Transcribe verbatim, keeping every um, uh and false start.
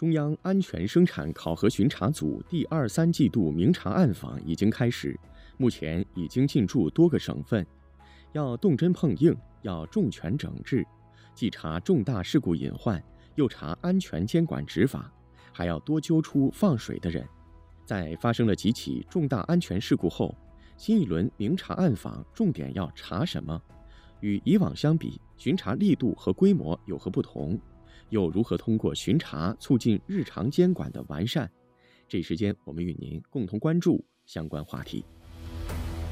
中央安全生产考核巡查组第二三季度明察暗访已经开始，目前已经进驻多个省份。要动真碰硬，要重拳整治，既查重大事故隐患，又查安全监管执法，还要多揪出放水的人。在发生了几起重大安全事故后，新一轮明察暗访重点要查什么？与以往相比，巡查力度和规模有何不同？又如何通过巡查促进日常监管的完善？这一时间，我们与您共同关注相关话题。